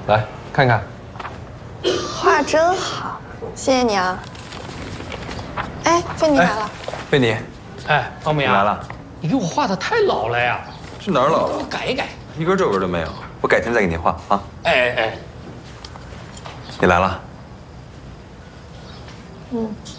来看看。 画真好，谢谢你啊。哎，菲尼来了。 贝尼， 哎，方木阳你来了。 你给我画的太老了呀， 是哪儿老给我了？ 改一改。 一根皱纹都没有。我改天再给你画啊。 哎哎， 你来了。 嗯。